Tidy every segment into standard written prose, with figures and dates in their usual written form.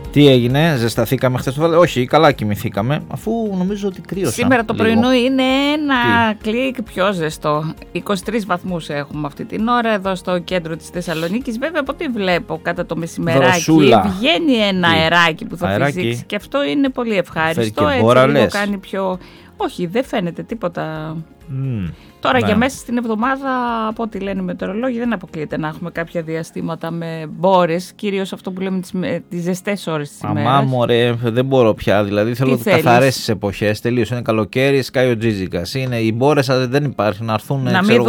Τι έγινε, ζεσταθήκαμε χθες το βράδυ? Όχι, καλά κοιμηθήκαμε, αφού νομίζω ότι κρύωσα. Σήμερα το λίγο. πρωινό είναι ένα κλικ πιο ζεστό. 23 βαθμούς έχουμε αυτή την ώρα εδώ στο κέντρο της Θεσσαλονίκης. Βέβαια, από ό,τι βλέπω κατά το μεσημεράκι βγαίνει ένα αεράκι που θα φυσήξει και αυτό είναι πολύ ευχάριστο. Έτσι λίγο κάνει πιο... Όχι, δεν φαίνεται τίποτα. Τώρα για μέσα στην εβδομάδα, από ό,τι λένε οι μετεωρολόγοι, δεν αποκλείεται να έχουμε κάποια διαστήματα με μπόρες, κυρίως αυτό που λέμε τις ζεστές ώρες της ημέρας. Αμά μωρέ, δεν μπορώ πια, δηλαδή θέλω καθαρές τις εποχές, τελείως, είναι καλοκαίρι, σκάει ο τζίζικας, οι μπόρες δεν υπάρχουν, να έρθουν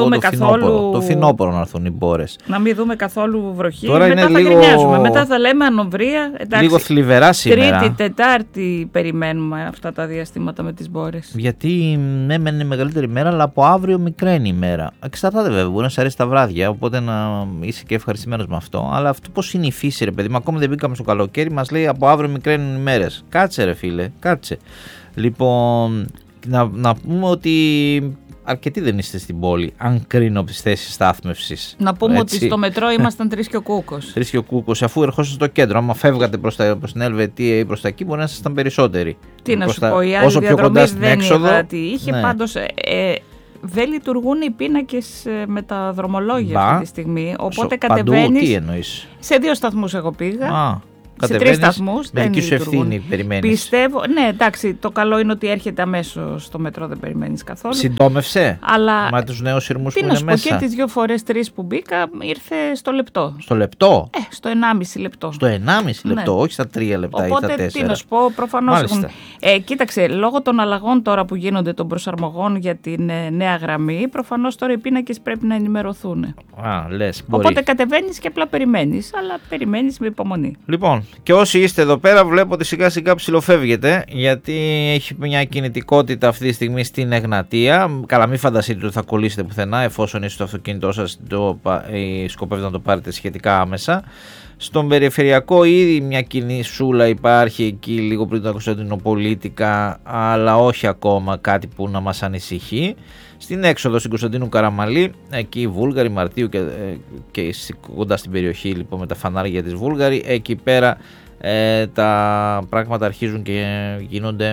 το φθινόπωρο να έρθουν οι μπόρες. Να μην δούμε καθόλου βροχή, τώρα μετά θα γκρινιάζουμε, μετά θα λέμε ανοβρία, εντάξει, λίγο θλιβερά σήμερα. Τρίτη, Τετάρτη περιμένουμε αυτά τα διαστήματα με τις μπόρες. Γιατί έμενε μεγαλύτερη μέρα, αλλά από αύριο μικραίνει η μέρα. Εξαρτάται βέβαια, μπορεί να σε αρέσει τα βράδια, οπότε να είσαι και ευχαριστημένος με αυτό. Αλλά αυτό πώς είναι η φύση, ρε παιδί μου, ακόμα δεν μπήκαμε στο καλοκαίρι, μας λέει από αύριο μικραίνουν οι μέρες. Κάτσε, ρε φίλε, κάτσε. Λοιπόν, να πούμε ότι αρκετοί δεν είστε στην πόλη, αν κρίνω από τις θέσεις στάθμευσης. Να πούμε ότι στο μετρό ήμασταν 3 και ο Κούκος. 3 και ο Κούκος, αφού ερχόσαστε στο κέντρο. Άμα φεύγατε προς την Ελβετία ή προς τα εκεί, μπορεί να ήσασταν περισσότεροι. Τι να σου πω, η άλλη διαδρομή δεν είδα τι είχε, ναι. Πάντως δεν λειτουργούν οι πίνακες με τα δρομολόγια αυτή τη στιγμή. Οπότε κατεβαίνεις. Τι εννοείς? Σε 2 σταθμούς εγώ πήγα. Σε 3 σταθμούς. Με δική σου ευθύνη περιμένεις. Πιστεύω, ναι, εντάξει, το καλό είναι ότι έρχεται αμέσως στο μετρό, δεν περιμένεις καθόλου. Συντόμευσε. Αλλά με τους νέους σειρμούς που είναι μέσα. Και τις 2 φορές 3 που μπήκα ήρθε στο λεπτό. Στο λεπτό? Στο 1,5 λεπτό. Στο 1,5 λεπτό, όχι στα 3 λεπτά. Οπότε, ή στα 4. τι να σου πω, προφανώς. Κοίταξε, λόγω των αλλαγών τώρα που γίνονται των προσαρμογών για την νέα γραμμή, προφανώς τώρα οι πίνακες πρέπει να ενημερωθούν. Λες, μπορεί. Οπότε κατεβαίνεις και απλά περιμένεις, αλλά περιμένεις με υπομονή. Λοιπόν, και όσοι είστε εδώ πέρα, βλέπω ότι σιγά σιγά ψιλοφεύγετε, γιατί έχει μια κινητικότητα αυτή τη στιγμή στην Εγνατία. Καλά, μην φανταστείτε ότι θα κολλήσετε πουθενά, εφόσον είστε στο αυτοκίνητό σας, σκοπεύετε να το πάρετε σχετικά άμεσα. Στον περιφερειακό ήδη μια κινησούλα υπάρχει εκεί λίγο πριν το Κωνσταντινοπολίτικα, αλλά όχι ακόμα κάτι που να μας ανησυχεί. Στην έξοδο στην Κωνσταντίνου Καραμαλή, εκεί οι Βούλγαροι, Μαρτίου και κοντά στην περιοχή λοιπόν με τα φανάρια της Βούλγαρη, εκεί πέρα τα πράγματα αρχίζουν και γίνονται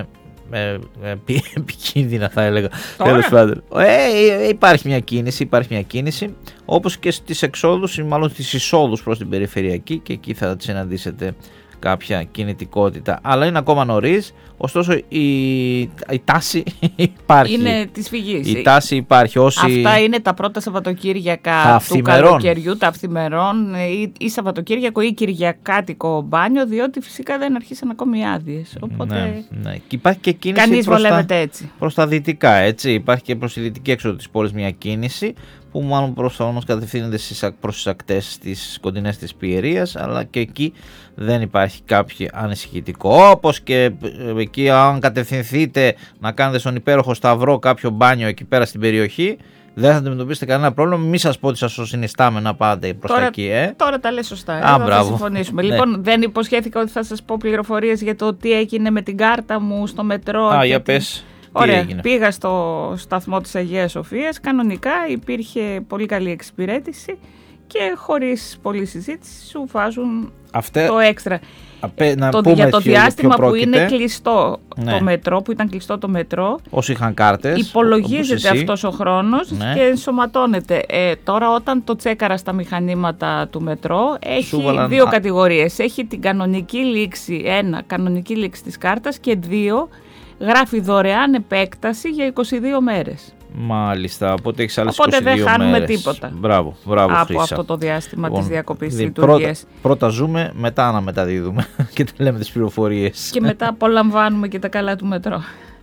επικίνδυνα, θα έλεγα. Τέλος πάντων. Υπάρχει μια κίνηση, όπως και στις εξόδους ή μάλλον στις εισόδους προς την περιφερειακή, και εκεί θα συναντήσετε κάποια κινητικότητα, αλλά είναι ακόμα νωρίς. Ωστόσο η τάση υπάρχει. Είναι της φυγής. Η τάση υπάρχει. Αυτά είναι τα πρώτα Σαββατοκύριακα του καλοκαιριού, τα αυθημερών ή Σαββατοκύριακο ή Κυριακάτικο μπάνιο, διότι φυσικά δεν αρχίσαν ακόμη οι άδειες. Οπότε ναι. Και υπάρχει και κίνηση κανείς βολεύεται έτσι. Προς τα δυτικά, έτσι. Υπάρχει και προς τη δυτική έξοδο της πόλης μια κίνηση, που μάλλον προφανώς κατευθύνεται προς τις ακτές της κοντινές της Πιερίας, αλλά και εκεί δεν υπάρχει κάποιο ανησυχητικό. Όπως και εκεί, αν κατευθυνθείτε να κάνετε στον υπέροχο Σταυρό κάποιο μπάνιο εκεί πέρα στην περιοχή, δεν θα αντιμετωπίσετε κανένα πρόβλημα. Μην σας πω ότι σας το συνιστάμε να πάτε προς τα εκεί. Τώρα τα λες σωστά. Θα συμφωνήσουμε. Ναι. Λοιπόν, δεν υποσχέθηκα ότι θα σας πω πληροφορίες για το τι έγινε με την κάρτα μου στο μετρό. Για πες. Ωραία, πήγα στο σταθμό της Αγίας Σοφίας, κανονικά υπήρχε πολύ καλή εξυπηρέτηση και χωρίς πολλή συζήτηση σου βάζουν το έξτρα. Για το διάστημα που είναι κλειστό το μετρό, που ήταν κλειστό το μετρό, όσοι είχαν κάρτες, υπολογίζεται αυτός ο χρόνος και ενσωματώνεται. Τώρα όταν το τσέκαρα στα μηχανήματα του μετρό, έχει 2 κατηγορίες. Έχει την κανονική λήξη, 1 κανονική λήξη της κάρτας, και 2 γράφει δωρεάν επέκταση για 22 μέρες. Μάλιστα, οπότε έχεις άλλες 22 μέρες. Οπότε δεν χάνουμε τίποτα. Μπράβο, από Χρύσα. Αυτό το διάστημα της διακοπής της λειτουργίας. Πρώτα ζούμε, μετά να μεταδίδουμε και λέμε τις πληροφορίες. Και μετά απολαμβάνουμε και τα καλά του μετρό.